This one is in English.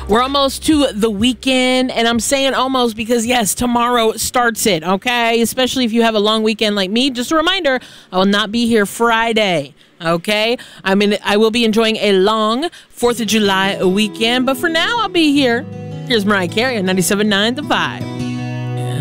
We're almost to the weekend, and I'm saying almost because, yes, tomorrow starts it, okay? Especially if you have a long weekend like me. Just a reminder, I will not be here Friday, okay? I will be enjoying a long 4th of July weekend, but for now, I'll be here. Here's Mariah Carey on 97.9 The Vibe.